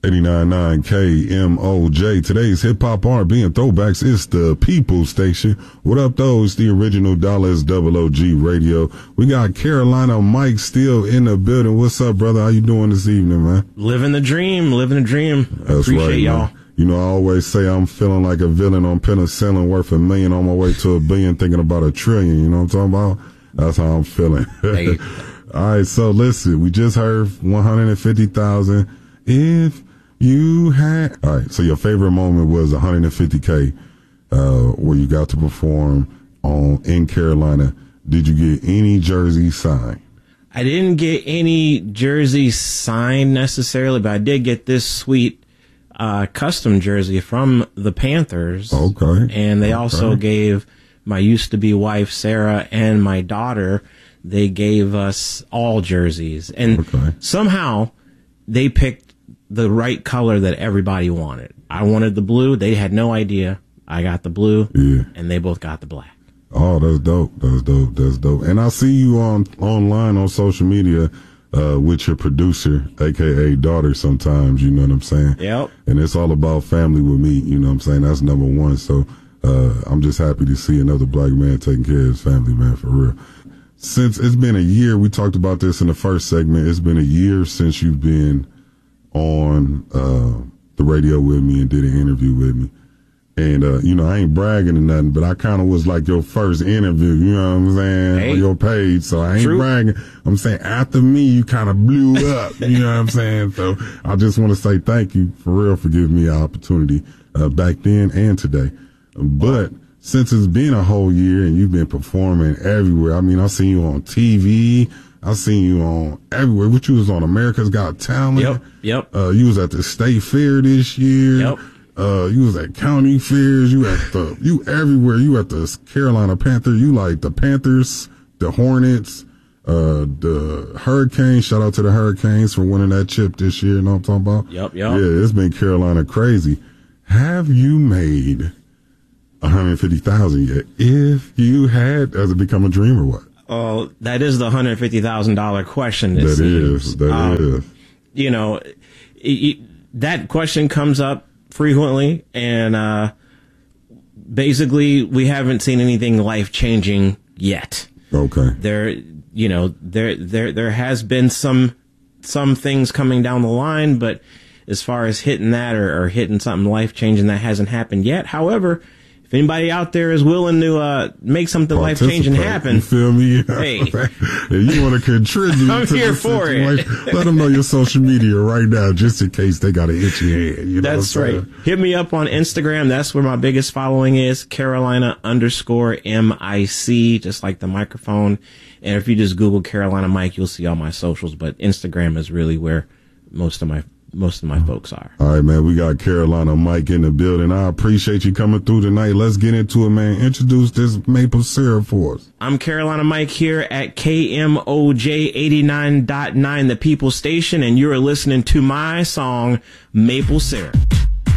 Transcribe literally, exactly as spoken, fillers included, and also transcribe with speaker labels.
Speaker 1: eighty-nine point nine K M O J. Today's hip hop R and B and throwbacks is the People Station. What up, though? It's the original Dallas Double O G Radio. We got Carolina Mike still in the building. What's up, brother? How you doing this evening, man?
Speaker 2: Living the dream, living the dream.
Speaker 1: That's
Speaker 2: Appreciate
Speaker 1: right,
Speaker 2: y'all.
Speaker 1: Man. You know, I always say I'm feeling like a villain on penicillin, worth a million on my way to a billion, thinking about a trillion. You know what I'm talking about? That's how I'm feeling.
Speaker 2: Hey.
Speaker 1: All right, so listen, we just heard one hundred fifty thousand. If you had, all right, so your favorite moment was one hundred fifty K, uh, where you got to perform on in Carolina. Did you get any jersey signed?
Speaker 2: I didn't get any jersey signed necessarily, but I did get this sweet uh, custom jersey from the Panthers.
Speaker 1: Okay.
Speaker 2: And they
Speaker 1: okay.
Speaker 2: also gave my used to be wife, Sarah, and my daughter, they gave us all jerseys. And
Speaker 1: okay.
Speaker 2: somehow they picked the right color that everybody wanted. I wanted the blue. They had no idea. I got the blue,
Speaker 1: yeah.
Speaker 2: and they both got the black.
Speaker 1: Oh, that's dope. That's dope. That's dope. And I see you on online on social media uh, with your producer, a k a daughter sometimes, you know what I'm saying?
Speaker 2: Yep.
Speaker 1: And it's all about family with me, you know what I'm saying? That's number one. So uh, I'm just happy to see another black man taking care of his family, man, for real. Since it's been a year, we talked about this in the first segment, it's been a year since you've been on uh the radio with me and did an interview with me. And, uh, you know, I ain't bragging or nothing, but I kind of was like your first interview, you know what I'm saying,
Speaker 2: hey,
Speaker 1: on your page. So I ain't
Speaker 2: true.
Speaker 1: bragging. I'm saying after me, you kind of blew up, you know what I'm saying? So I just want to say thank you for real for giving me an opportunity uh, back then and today. But since it's been a whole year and you've been performing everywhere, I mean, I've seen you on T V. I seen you on everywhere. What you was on America's Got Talent.
Speaker 2: Yep, yep.
Speaker 1: Uh, you was at the state fair this year.
Speaker 2: Yep.
Speaker 1: Uh, you was at county fairs. You at the, you everywhere. You at the Carolina Panther. You like the Panthers, the Hornets, uh, the Hurricanes. Shout out to the Hurricanes for winning that chip this year. You know what I'm talking about?
Speaker 2: Yep, yep.
Speaker 1: Yeah, it's been Carolina crazy. Have you made one hundred fifty thousand yet? If you had, has it become a dream or what?
Speaker 2: Oh, that is the one hundred fifty thousand dollars question.
Speaker 1: That
Speaker 2: seems.
Speaker 1: is, that
Speaker 2: um,
Speaker 1: is.
Speaker 2: You know, it, it, that question comes up frequently, and uh, basically we haven't seen anything life-changing yet.
Speaker 1: Okay.
Speaker 2: There, you know, there, there, there has been some, some things coming down the line, but as far as hitting that or, or hitting something life-changing, that hasn't happened yet. However, if anybody out there is willing to uh, make something life-changing happen,
Speaker 1: you feel me?
Speaker 2: Hey,
Speaker 1: if you want to contribute,
Speaker 2: I'm
Speaker 1: to
Speaker 2: here
Speaker 1: the
Speaker 2: for
Speaker 1: situation,
Speaker 2: it.
Speaker 1: let them know your social media right now, just in case they got an itchy hand. You know
Speaker 2: That's
Speaker 1: what I'm
Speaker 2: right.
Speaker 1: saying?
Speaker 2: Hit me up on Instagram. That's where my biggest following is. Carolina underscore M I C, just like the microphone. And if you just Google Carolina Mike, you'll see all my socials. But Instagram is really where most of my most of my folks are.
Speaker 1: All right, man. We got Carolina Mike in the building. I appreciate you coming through tonight. Let's get into it, man. Introduce this maple syrup for us.
Speaker 2: I'm Carolina Mike here at K M O J eighty-nine point nine, the People Station, and you're listening to my song, Maple Syrup.